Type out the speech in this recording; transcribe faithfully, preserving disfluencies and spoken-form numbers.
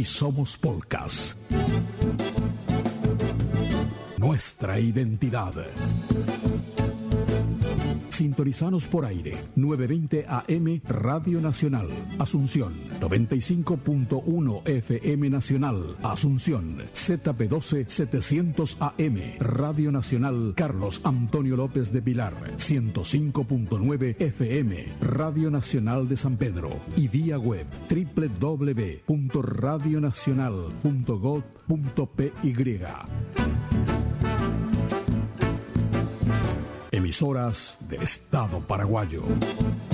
somos Polcas. Nuestra identidad. Sintonizanos por aire, novecientos veinte A M Radio Nacional, Asunción, noventa y cinco punto uno F M Nacional, Asunción, Z P doce setecientos A M Radio Nacional Carlos Antonio López de Pilar, ciento cinco punto nueve F M Radio Nacional de San Pedro y vía web doble u doble u doble u punto radio nacional punto gob punto p y. Emisoras del Estado paraguayo.